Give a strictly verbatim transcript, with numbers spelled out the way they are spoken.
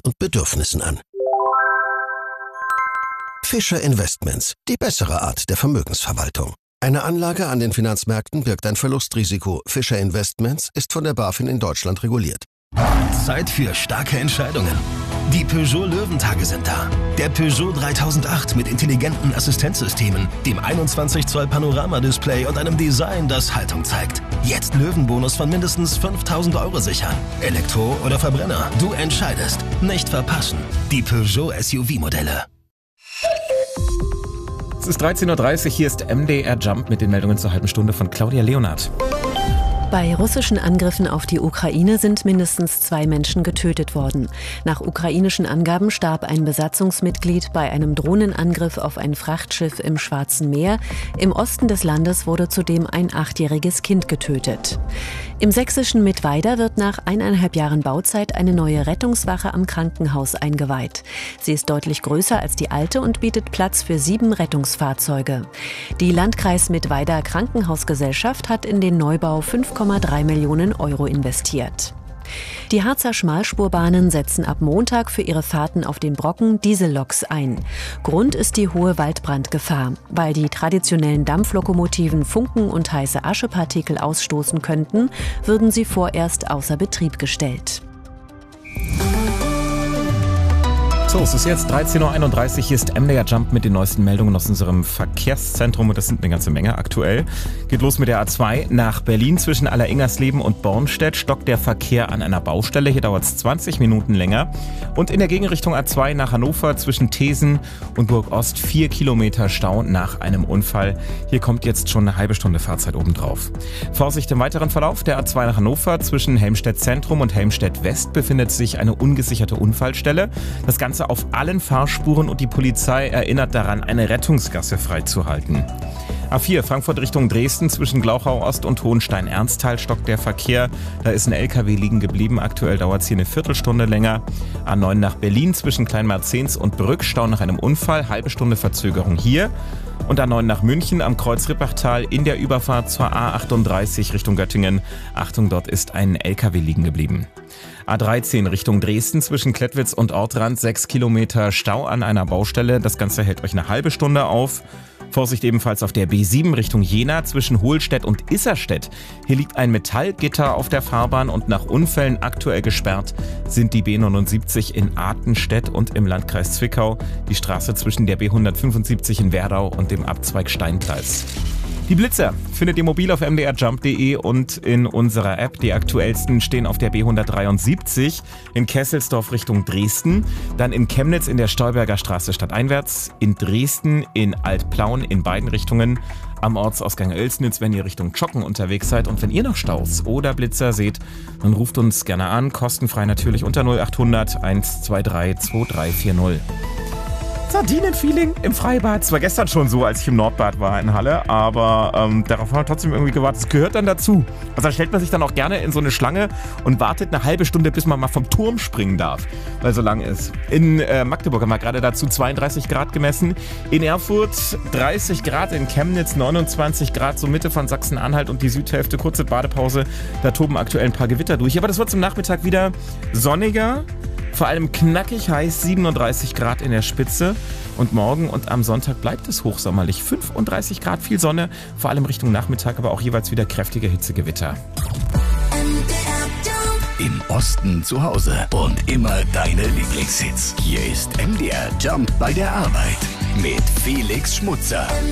und Bedürfnissen an. Fischer Investments, die bessere Art der Vermögensverwaltung. Eine Anlage an den Finanzmärkten birgt ein Verlustrisiko. Fischer Investments ist von der BaFin in Deutschland reguliert. Zeit für starke Entscheidungen. Die Peugeot Löwentage sind da. Der Peugeot dreitausendacht mit intelligenten Assistenzsystemen, dem einundzwanzig Zoll Panoramadisplay und einem Design, das Haltung zeigt. Jetzt Löwenbonus von mindestens fünftausend Euro sichern. Elektro oder Verbrenner, du entscheidest. Nicht verpassen. Die Peugeot S U V-Modelle. Es ist dreizehn Uhr dreißig, hier ist M D R Jump mit den Meldungen zur halben Stunde von Claudia Leonhardt. Bei russischen Angriffen auf die Ukraine sind mindestens zwei Menschen getötet worden. Nach ukrainischen Angaben starb ein Besatzungsmitglied bei einem Drohnenangriff auf ein Frachtschiff im Schwarzen Meer. Im Osten des Landes wurde zudem ein achtjähriges Kind getötet. Im sächsischen Mittweida wird nach eineinhalb Jahren Bauzeit eine neue Rettungswache am Krankenhaus eingeweiht. Sie ist deutlich größer als die alte und bietet Platz für sieben Rettungsfahrzeuge. Die Landkreis Mittweida Krankenhausgesellschaft hat in den Neubau fünf Komma drei Millionen Euro investiert. Die Harzer Schmalspurbahnen setzen ab Montag für ihre Fahrten auf den Brocken Dieselloks ein. Grund ist die hohe Waldbrandgefahr. Weil die traditionellen Dampflokomotiven Funken und heiße Aschepartikel ausstoßen könnten, würden sie vorerst außer Betrieb gestellt. So, es ist jetzt dreizehn Uhr einunddreißig, hier ist M D R Jump mit den neuesten Meldungen aus unserem Verkehrszentrum und das sind eine ganze Menge aktuell. Geht los mit der A zwei nach Berlin zwischen Alleringers-Leben und Bornstedt stockt der Verkehr an einer Baustelle, hier dauert es zwanzig Minuten länger. Und in der Gegenrichtung A zwei nach Hannover zwischen Thesen und Burg-Ost vier Kilometer Stau nach einem Unfall. Hier kommt jetzt schon eine halbe Stunde Fahrzeit obendrauf. Vorsicht im weiteren Verlauf der A zwei nach Hannover zwischen Helmstedt Zentrum und Helmstedt West befindet sich eine ungesicherte Unfallstelle. Das Ganze auf allen Fahrspuren und die Polizei erinnert daran, eine Rettungsgasse freizuhalten. A vier Frankfurt Richtung Dresden zwischen Glauchau Ost und Hohenstein-Ernsthal stockt der Verkehr. Da ist ein L K W liegen geblieben. Aktuell dauert es hier eine Viertelstunde länger. A neun nach Berlin zwischen Kleinmarzens und Brück, Stau nach einem Unfall, halbe Stunde Verzögerung hier. Und A neun nach München am Kreuz Rippachtal in der Überfahrt zur A achtunddreißig Richtung Göttingen. Achtung, dort ist ein L K W liegen geblieben. A dreizehn Richtung Dresden zwischen Klettwitz und Ortrand, sechs Kilometer Stau an einer Baustelle. Das Ganze hält euch eine halbe Stunde auf. Vorsicht ebenfalls auf der B sieben Richtung Jena zwischen Hohlstedt und Isserstedt. Hier liegt ein Metallgitter auf der Fahrbahn und nach Unfällen aktuell gesperrt sind die B neunundsiebzig in Artenstedt und im Landkreis Zwickau, die Straße zwischen der B hundertfünfundsiebzig in Werdau und dem Abzweig Steingleis. Die Blitzer findet ihr mobil auf m d r jump punkt d e und in unserer App. Die aktuellsten stehen auf der B hundertdreiundsiebzig in Kesselsdorf Richtung Dresden, dann in Chemnitz in der Stolberger Straße stadteinwärts, in Dresden in Altplauen in beiden Richtungen, am Ortsausgang Oelsnitz, wenn ihr Richtung Tschocken unterwegs seid. Und wenn ihr noch Staus oder Blitzer seht, dann ruft uns gerne an, kostenfrei natürlich unter null achthundert eins zwei drei zwei drei vier null. Sardinenfeeling im Freibad. Es war gestern schon so, als ich im Nordbad war in Halle, aber ähm, darauf haben wir trotzdem irgendwie gewartet. Es gehört dann dazu. Also da stellt man sich dann auch gerne in so eine Schlange und wartet eine halbe Stunde, bis man mal vom Turm springen darf, weil so lang ist. In äh, Magdeburg haben wir gerade dazu zweiunddreißig Grad gemessen. In Erfurt dreißig Grad, in Chemnitz neunundzwanzig Grad, so Mitte von Sachsen-Anhalt und die Südhälfte. Kurze Badepause, da toben aktuell ein paar Gewitter durch. Aber das wird zum Nachmittag wieder sonniger. Vor allem knackig heiß, siebenunddreißig Grad in der Spitze. Und morgen und am Sonntag bleibt es hochsommerlich. fünfunddreißig Grad, viel Sonne, vor allem Richtung Nachmittag, aber auch jeweils wieder kräftige Hitzegewitter. Im Osten zu Hause und immer deine Lieblingshits. Hier ist M D R Jump bei der Arbeit mit Felix Schmutzer.